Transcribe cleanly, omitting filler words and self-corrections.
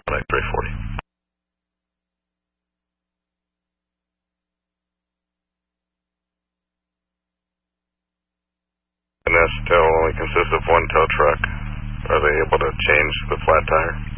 340. And that still only consists of one tow truck. Are they able to change the flat tire?